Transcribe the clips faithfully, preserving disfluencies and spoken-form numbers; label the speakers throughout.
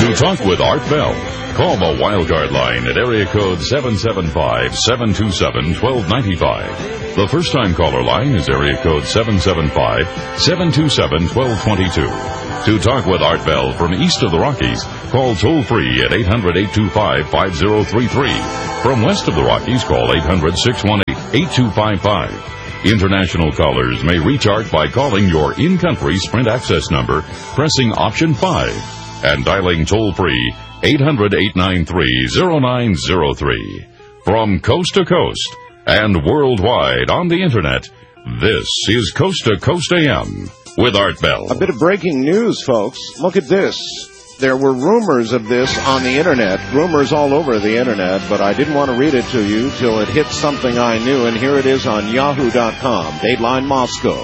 Speaker 1: To talk with Art Bell, call the Wildcard line at area code seven seven five, seven two seven, one two nine five. The first-time caller line is area code seven seven five, seven two seven, one two two two. To talk with Art Bell from east of the Rockies, call toll-free at eight hundred, eight two five, five zero three three. From west of the Rockies, call eight hundred, six one eight, eight two five five. International callers may reach Art by calling your in-country Sprint access number, pressing option five, and dialing toll-free eight hundred, eight nine three, zero nine zero three. From coast to coast and worldwide on the Internet, this is Coast to Coast A M with Art Bell.
Speaker 2: A bit of breaking news, folks. Look at this. There were rumors of this on the Internet, rumors all over the Internet, but I didn't want to read it to you till it hit something I knew, and here it is on yahoo dot com, Dateline Moscow.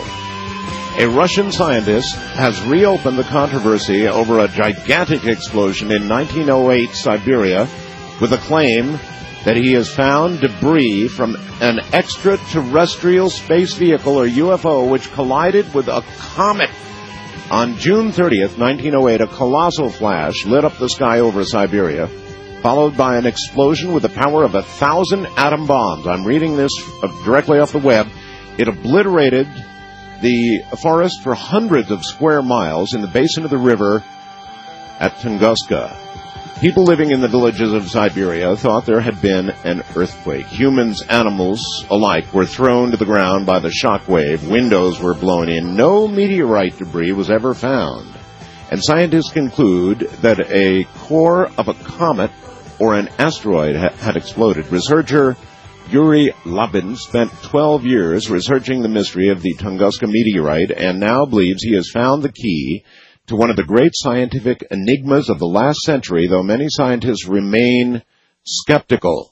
Speaker 2: A Russian scientist has reopened the controversy over a gigantic explosion in nineteen oh eight Siberia with a claim that he has found debris from an extraterrestrial space vehicle, or U F O, which collided with a comet. On June thirtieth, nineteen oh eight, a colossal flash lit up the sky over Siberia, followed by an explosion with the power of a thousand atom bombs. I'm reading this directly off the web. It obliterated the forest for hundreds of square miles in the basin of the river at Tunguska. People living in the villages of Siberia thought there had been an earthquake. Humans, animals alike were thrown to the ground by the shock wave. Windows were blown in. No meteorite debris was ever found. And scientists conclude that a core of a comet or an asteroid ha- had exploded. Researcher Yuri Labin spent twelve years researching the mystery of the Tunguska meteorite and now believes he has found the key to one of the great scientific enigmas of the last century, though many scientists remain skeptical.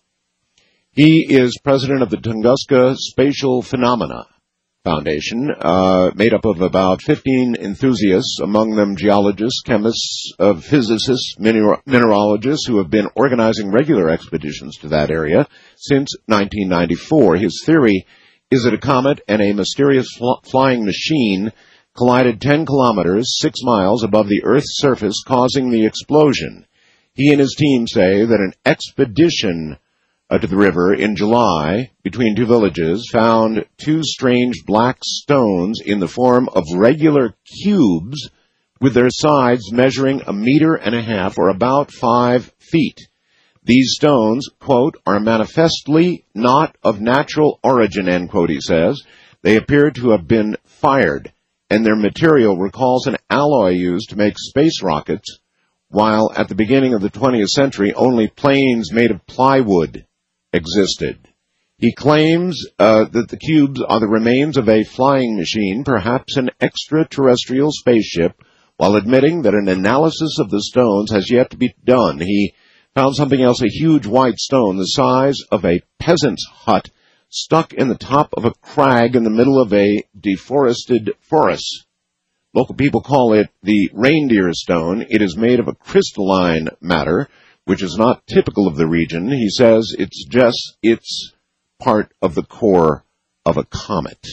Speaker 2: He is president of the Tunguska Spatial Phenomena Foundation, uh, made up of about fifteen enthusiasts, among them geologists, chemists, uh, physicists, mineral- mineralogists, who have been organizing regular expeditions to that area since nineteen ninety-four. His theory is that a comet and a mysterious fl- flying machine collided ten kilometers, six miles above the Earth's surface, causing the explosion. He and his team say that an expedition uh, to the river in July between two villages found two strange black stones in the form of regular cubes with their sides measuring a meter and a half, or about five feet. These stones, quote, are manifestly not of natural origin, end quote, he says. They appear to have been fired, and their material recalls an alloy used to make space rockets, while at the beginning of the twentieth century only planes made of plywood existed. He claims uh, that the cubes are the remains of a flying machine, perhaps an extraterrestrial spaceship, while admitting that an analysis of the stones has yet to be done. He found something else, a huge white stone the size of a peasant's hut, stuck in the top of a crag in the middle of a deforested forest. Local people call it the reindeer stone. It is made of a crystalline matter, which is not typical of the region. He says it's just, it's part of the core of a comet.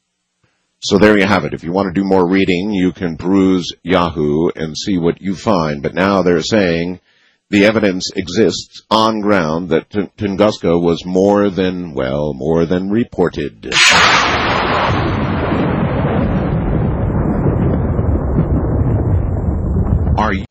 Speaker 2: So there you have it. If you want to do more reading, you can peruse Yahoo and see what you find. But now they're saying the evidence exists on ground that T- Tunguska was more than, well, more than reported. Are you...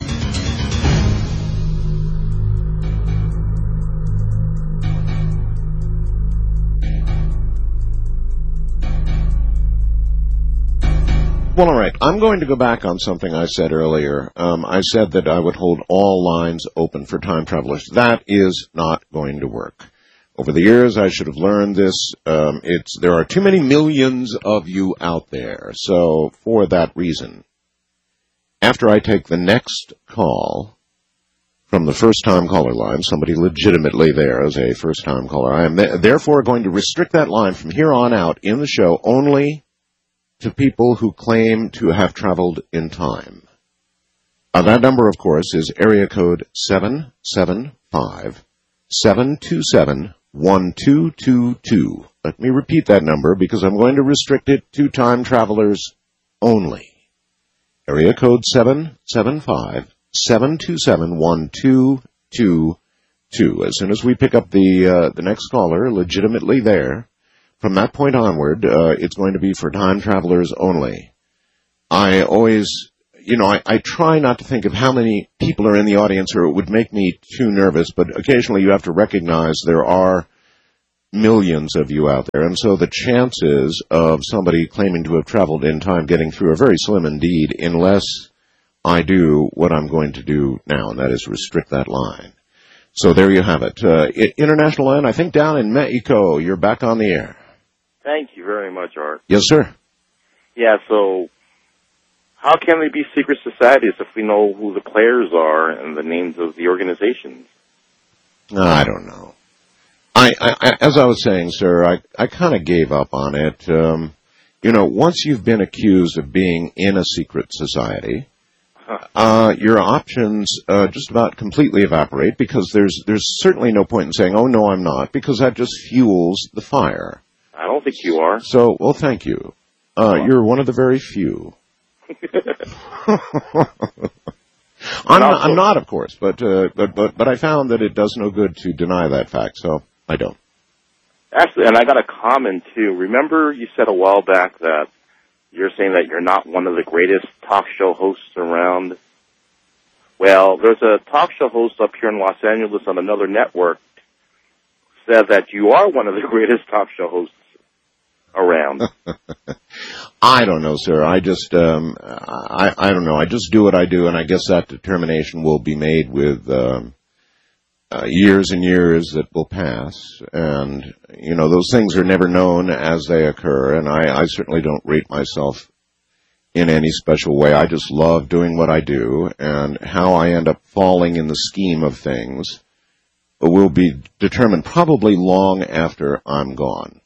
Speaker 2: Well, all right. I'm going to go back on something I said earlier. Um, I said that I would hold all lines open for time travelers. That is not going to work. Over the years, I should have learned this. Um, it's there are too many millions of you out there. So, for that reason, after I take the next call from the first-time caller line, somebody legitimately there as a first-time caller, I am th- therefore going to restrict that line from here on out in the show only to people who claim to have traveled in time. Uh, that number, of course, is area code seven seven five, seven two seven, one two two two. Let me repeat that number because I'm going to restrict it to time travelers only. Area code seven seven five, seven two seven, one two two two. As soon as we pick up the uh, the next caller, legitimately there, from that point onward, uh, it's going to be for time travelers only. I always, you know, I, I try not to think of how many people are in the audience, or it would make me too nervous, but occasionally you have to recognize there are millions of you out there, and so the chances of somebody claiming to have traveled in time getting through are very slim indeed, unless I do what I'm going to do now, and that is restrict that line. So there you have it. Uh, international line, I think down in Mexico. You're back on the air.
Speaker 3: Thank you very much, Art.
Speaker 2: Yes, sir.
Speaker 3: Yeah, so how can they be secret societies if we know who the players are and the names of the organizations?
Speaker 2: I don't know. I, I, as I was saying, sir, I, I kind of gave up on it. Um, you know, once you've been accused of being in a secret society, uh, your options uh, just about completely evaporate, because there's there's certainly no point in saying, oh, no, I'm not, because that just fuels the fire.
Speaker 3: I don't think you are.
Speaker 2: So, well, thank you. Uh, well. You're one of the very few. I'm, not, I'm not, of course, but, uh, but but but I found that it does no good to deny that fact, so I don't.
Speaker 3: Actually, and I got a comment, too. Remember you said a while back that you're saying that you're not one of the greatest talk show hosts around? Well, there's a talk show host up here in Los Angeles on another network said that you are one of the greatest talk show hosts around.
Speaker 2: I don't know, sir. I just, um, I, I don't know. I just do what I do, and I guess that determination will be made with um, uh, years and years that will pass. And, you know, those things are never known as they occur, and I, I certainly don't rate myself in any special way. I just love doing what I do, and how I end up falling in the scheme of things will be determined probably long after I'm gone.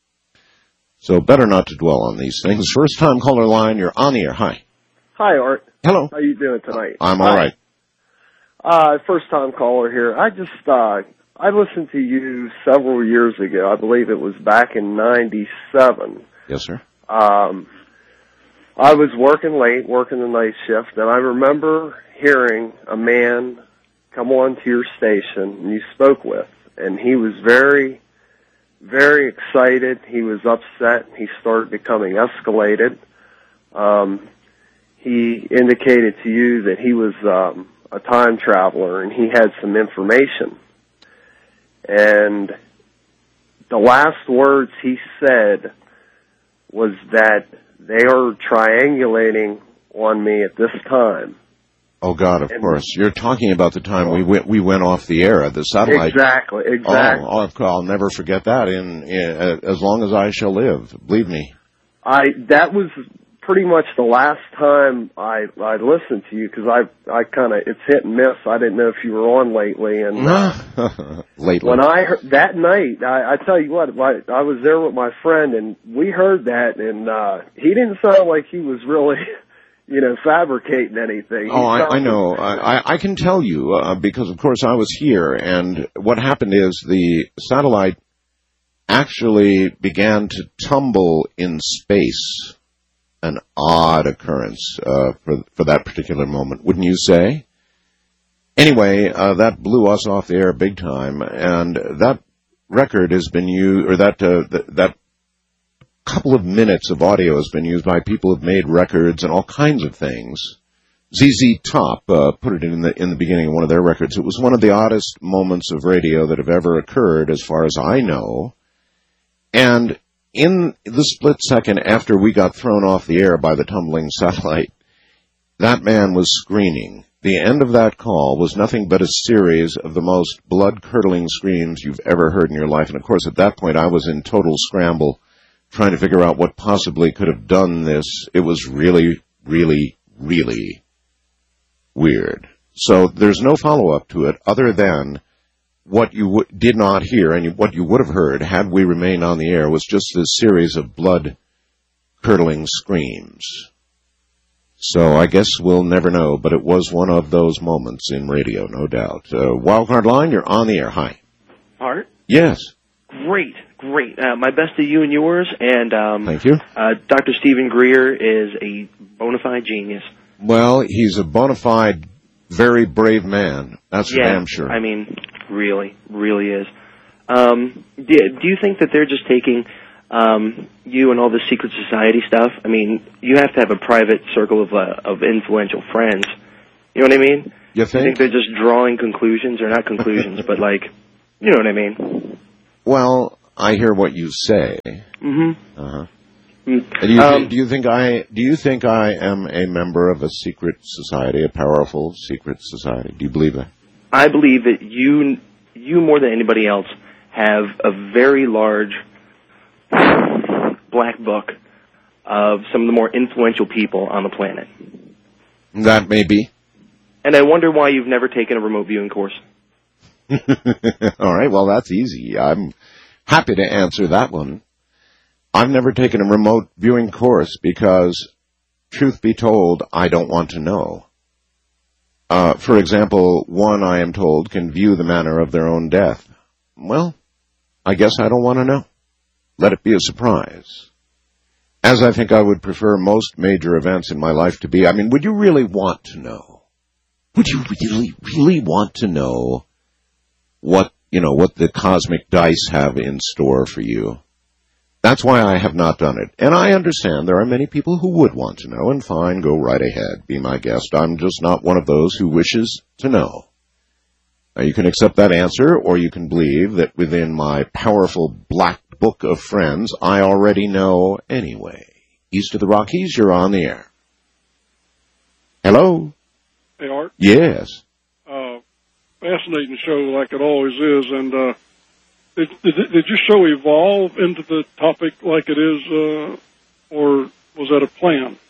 Speaker 2: So better not to dwell on these things. First time caller line, you're on the air. Hi.
Speaker 4: Hi, Art.
Speaker 2: Hello.
Speaker 4: How you doing tonight?
Speaker 2: I'm all right.
Speaker 4: Uh, first time caller here. I just, uh, I listened to you several years ago. I believe it was back in ninety-seven.
Speaker 2: Yes, sir.
Speaker 4: Um, I was working late, working the night shift, and I remember hearing a man come on to your station and you spoke with, and he was very, very excited. He was upset. He started becoming escalated. Um, he indicated to you that he was um, a time traveler and he had some information. And the last words he said was that they are triangulating on me at this time.
Speaker 2: Oh, God, of and, course. You're talking about the time we went, we went off the air, the satellite.
Speaker 4: Exactly, exactly.
Speaker 2: Oh, I'll never forget that in, in as long as I shall live. Believe me.
Speaker 4: I that was pretty much the last time I I listened to you, because I I kind of it's hit and miss. I didn't know if you were on lately, and uh,
Speaker 2: lately
Speaker 4: when I heard that night, I, I tell you what, I, I was there with my friend, and we heard that, and uh, he didn't sound like he was really. You know, fabricating anything.
Speaker 2: Oh, I, I know. I, I can tell you, uh, because, of course, I was here, and what happened is the satellite actually began to tumble in space. An odd occurrence uh, for for that particular moment, wouldn't you say? Anyway, uh, that blew us off the air big time, and that record has been used, or that uh, th- that couple of minutes of audio has been used by people who've made records and all kinds of things. Z Z Top uh, put it in the in the beginning of one of their records. It was one of the oddest moments of radio that have ever occurred, as far as I know. And in the split second after we got thrown off the air by the tumbling satellite, that man was screaming. The end of that call was nothing but a series of the most blood-curdling screams you've ever heard in your life. And, of course, at that point, I was in total scramble, trying to figure out what possibly could have done this. It was really, really, really weird. So there's no follow-up to it other than what you w- did not hear, and you, what you would have heard had we remained on the air was just this series of blood-curdling screams. So I guess we'll never know, but it was one of those moments in radio, no doubt. Uh, Wildcard Line, you're on the air. Hi.
Speaker 5: Art?
Speaker 2: Yes.
Speaker 5: Great, great. Uh, my best to you and yours. And um,
Speaker 2: thank you.
Speaker 5: Uh, Doctor Stephen Greer is a bona fide genius.
Speaker 2: Well, he's a bona fide very brave man. That's for
Speaker 5: yeah,
Speaker 2: damn sure.
Speaker 5: I mean, really, really is. Um, do, do you think that they're just taking um, you and all the secret society stuff? I mean, you have to have a private circle of uh, of influential friends. You know what I mean?
Speaker 2: You
Speaker 5: I
Speaker 2: think?
Speaker 5: think they're just drawing conclusions, or not conclusions, but like, you know what I mean?
Speaker 2: Well, I hear what you say.
Speaker 5: Mm-hmm.
Speaker 2: Uh-huh.
Speaker 5: Mm.
Speaker 2: Do you,
Speaker 5: Um,
Speaker 2: think, do you think I do you think I am a member of a secret society, a powerful secret society? Do you believe that?
Speaker 5: I believe that you, you more than anybody else, have a very large black book of some of the more influential people on the planet.
Speaker 2: That may be.
Speaker 5: And I wonder why you've never taken a remote viewing course.
Speaker 2: All right, well, that's easy. I'm happy to answer that one. I've never taken a remote viewing course because, truth be told, I don't want to know. Uh, for example, one, I am told, can view the manner of their own death. Well, I guess I don't want to know. Let it be a surprise. As I think I would prefer most major events in my life to be. I mean, would you really want to know? Would you really, really want to know what, you know, what the cosmic dice have in store for you? That's why I have not done it. And I understand there are many people who would want to know, and fine, go right ahead, be my guest. I'm just not one of those who wishes to know. Now, you can accept that answer, or you can believe that within my powerful black book of friends, I already know anyway. East of the Rockies, you're on the air. Hello?
Speaker 6: Hey, Art.
Speaker 2: Yes.
Speaker 6: Uh, fascinating show like it always is, and uh, did, did, did your show evolve into the topic like it is, uh, or was that a plan?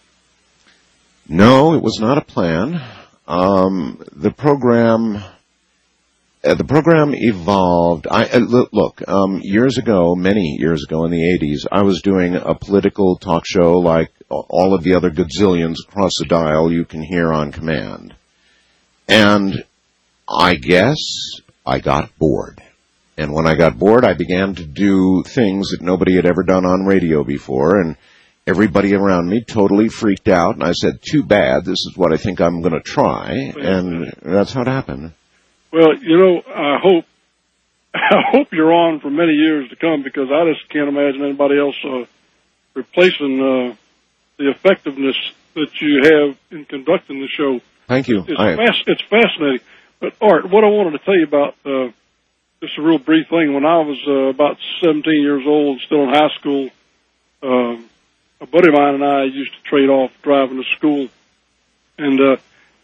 Speaker 2: No, it was not a plan. Um, the program... Uh, the program evolved. I uh, look, look um, years ago, many years ago in the eighties, I was doing a political talk show like all of the other gazillions across the dial you can hear on command. And I guess I got bored. And when I got bored, I began to do things that nobody had ever done on radio before, and everybody around me totally freaked out, and I said, too bad, this is what I think I'm going to try, and that's how it happened.
Speaker 6: Well, you know, I hope I hope you're on for many years to come, because I just can't imagine anybody else uh, replacing uh, the effectiveness that you have in conducting the show.
Speaker 2: Thank you.
Speaker 6: It's,
Speaker 2: I...
Speaker 6: fas- it's fascinating. But, Art, what I wanted to tell you about, uh, just a real brief thing, when I was uh, about seventeen years old, still in high school, uh, a buddy of mine and I used to trade off driving to school. And uh,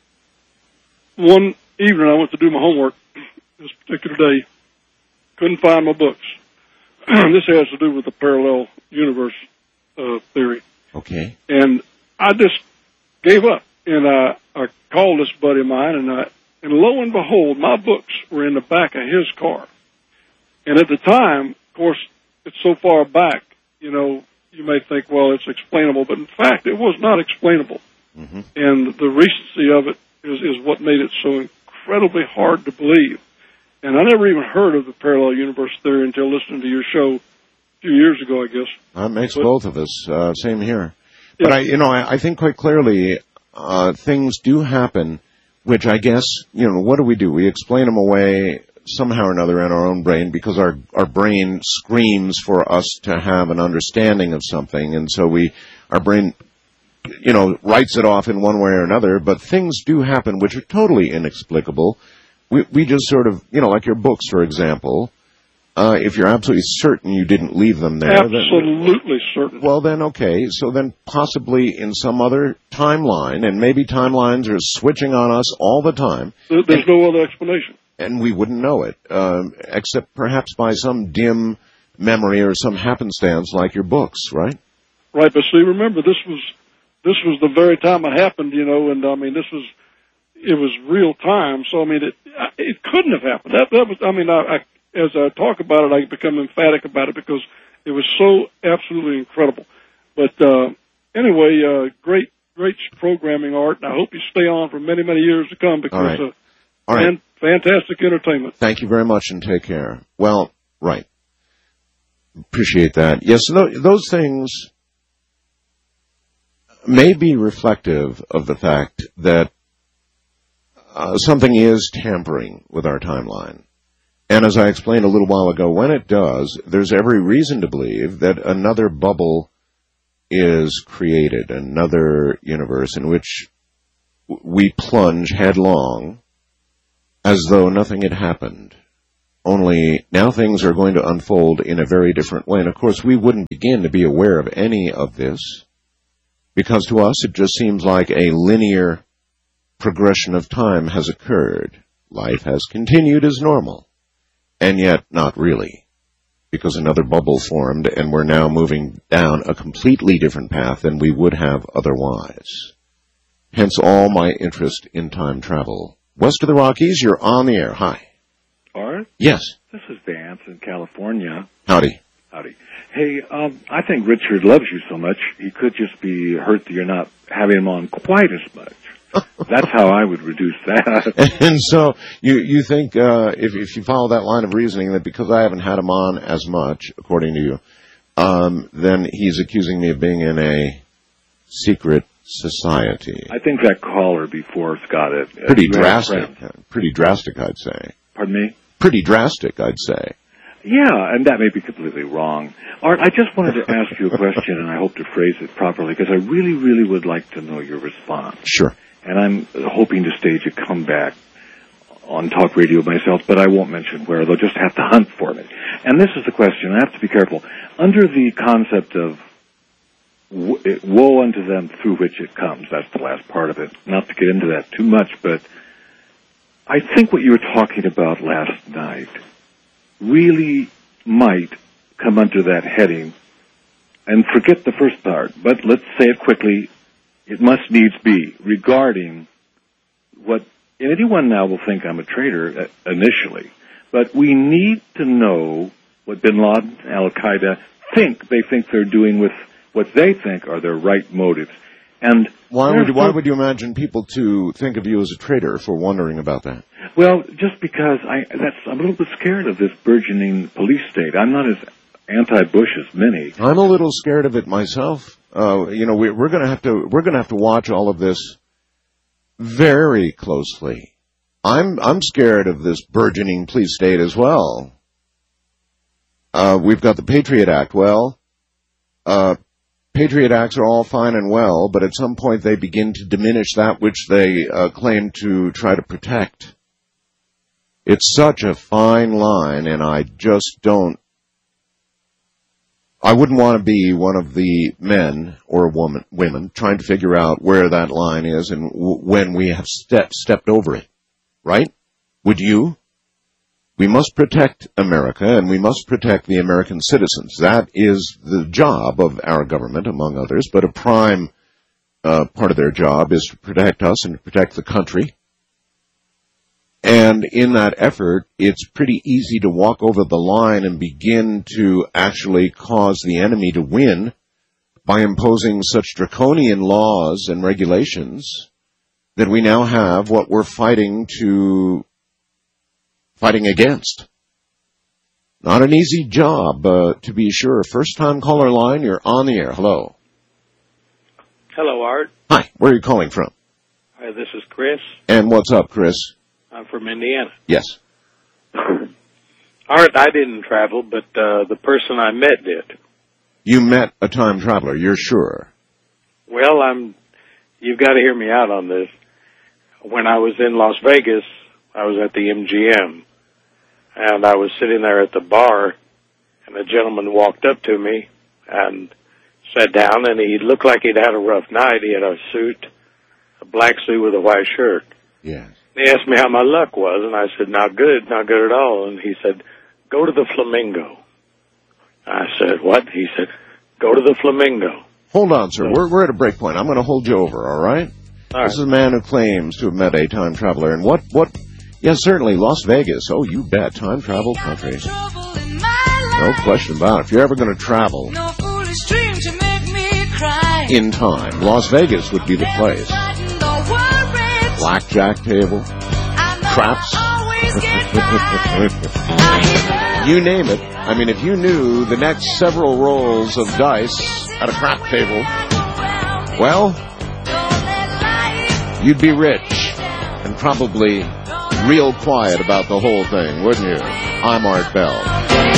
Speaker 6: one evening I went to do my homework this particular day, couldn't find my books. This has to do with the parallel universe uh, theory.
Speaker 2: Okay.
Speaker 6: And I just gave up. And uh, I called this buddy of mine, and, I, and lo and behold, my books were in the back of his car. And at the time, of course, it's so far back, you know, you may think, well, it's explainable. But in fact, it was not explainable. Mm-hmm. And the recency of it is, is what made it so incredibly hard to believe. And I never even heard of the parallel universe theory until listening to your show a few years ago, I guess.
Speaker 2: That makes
Speaker 6: but,
Speaker 2: both of us. Uh, same here.
Speaker 6: Yeah.
Speaker 2: But, I, you know, I, I think quite clearly uh, things do happen, which I guess, you know, what do we do? We explain them away somehow or another in our own brain, because our, our brain screams for us to have an understanding of something. And so we, our brain, you know, writes it off in one way or another. But things do happen which are totally inexplicable. We, we just sort of, you know, like your books, for example, uh, if you're absolutely certain you didn't leave them there.
Speaker 6: Absolutely
Speaker 2: then,
Speaker 6: certain.
Speaker 2: Well, then, okay. So then possibly in some other timeline, and maybe timelines are switching on us all the time.
Speaker 6: There's and, no other explanation.
Speaker 2: And we wouldn't know it, um, except perhaps by some dim memory or some happenstance like your books, right?
Speaker 6: Right, but see, remember, this was this was the very time it happened, you know, and, I mean, this was... It was real time, so I mean, it it couldn't have happened. That that was, I mean, I, I, as I talk about it, I become emphatic about it because it was so absolutely incredible. But uh, anyway, uh, great great programming, Art, and I hope you stay on for many many years to come, because
Speaker 2: All right.
Speaker 6: uh,
Speaker 2: All right.
Speaker 6: fan, fantastic entertainment.
Speaker 2: Thank you very much, and take care. Well, right, appreciate that. Yes, no, those things may be reflective of the fact that uh, something is tampering with our timeline. And as I explained a little while ago, when it does, there's every reason to believe that another bubble is created, another universe in which we plunge headlong as though nothing had happened. Only now things are going to unfold in a very different way. And of course, we wouldn't begin to be aware of any of this because to us it just seems like a linear progression of time has occurred. Life has continued as normal. And yet, not really, because another bubble formed and we're now moving down a completely different path than we would have otherwise. Hence all my interest in time travel. West of the Rockies, you're on the air. Hi.
Speaker 7: Art?
Speaker 2: Yes.
Speaker 7: This is Vance in California.
Speaker 2: Howdy.
Speaker 7: Howdy. Hey, um, I think Richard loves you so much, he could just be hurt that you're not having him on quite as much. That's how I would reduce that.
Speaker 2: And so you you think uh, if if you follow that line of reasoning that because I haven't had him on as much, according to you, um, then he's accusing me of being in a secret society.
Speaker 7: I think that caller before got it.
Speaker 2: Pretty drastic. Pretty drastic, I'd say.
Speaker 7: Pardon me?
Speaker 2: Pretty drastic, I'd say.
Speaker 7: Yeah, and that may be completely wrong. Art, I just wanted to ask you a question, and I hope to phrase it properly, because I really, really would like to know your response.
Speaker 2: Sure.
Speaker 7: And I'm hoping to stage a comeback on talk radio myself, but I won't mention where. They'll just have to hunt for me. And this is the question. I have to be careful. Under the concept of woe unto them through which it comes, that's the last part of it. Not to get into that too much, but I think what you were talking about last night really might come under that heading. And forget the first part, but let's say it quickly. It must needs be regarding what, and anyone now will think I'm a traitor initially, but we need to know what Bin Laden, Al-Qaeda think they think they're doing with what they think are their right motives. And
Speaker 2: why would, why would you imagine people to think of you as a traitor for wondering about that?
Speaker 7: Well, just because I, that's, I'm a little bit scared of this burgeoning police state. I'm not as anti-Bush as many.
Speaker 2: I'm a little scared of it myself. Uh, you know, we, we're going to have to we're going to have to watch all of this very closely. I'm I'm scared of this burgeoning police state as well. Uh, we've got the Patriot Act. Well, uh, Patriot Acts are all fine and well, but at some point they begin to diminish that which they uh, claim to try to protect. It's such a fine line, and I just don't. I wouldn't want to be one of the men or woman, women trying to figure out where that line is and w- when we have step, stepped over it, right? Would you? We must protect America, and we must protect the American citizens. That is the job of our government, among others, but a prime uh, part of their job is to protect us and to protect the country. And in that effort, it's pretty easy to walk over the line and begin to actually cause the enemy to win by imposing such draconian laws and regulations that we now have what we're fighting to fighting against. Not an easy job, uh, to be sure. First-time caller line, you're on the air. Hello.
Speaker 8: Hello, Art.
Speaker 2: Hi. Where are you calling from?
Speaker 8: Hi, this is Chris.
Speaker 2: And what's up, Chris?
Speaker 8: I'm from Indiana.
Speaker 2: Yes.
Speaker 8: Art, I didn't travel, but uh, the person I met did.
Speaker 2: You met a time traveler, you're sure?
Speaker 8: Well, I'm. You've got to hear me out on this. When I was in Las Vegas, I was at the M G M, and I was sitting there at the bar, and a gentleman walked up to me and sat down, and he looked like he'd had a rough night. He had a suit, a black suit with a white shirt.
Speaker 2: Yes.
Speaker 8: He asked me how my luck was, and I said, not good, not good at all. And he said, go to the Flamingo. I said, what? He said, go to the Flamingo.
Speaker 2: Hold on, sir. We're, we're at a break point. I'm going to hold you over, all right?
Speaker 8: All right.
Speaker 2: This is a man who claims to have met a time traveler. And what, what, yes, certainly, Las Vegas. Oh, you bet. Time travel country. No question about it. If you're ever going to travel in time, Las Vegas would be the place. Blackjack table, craps, you name it. I mean, if you knew the next several rolls of dice at a crap table, well, you'd be rich. and probably real quiet about the whole thing, wouldn't you? I'm Art Bell.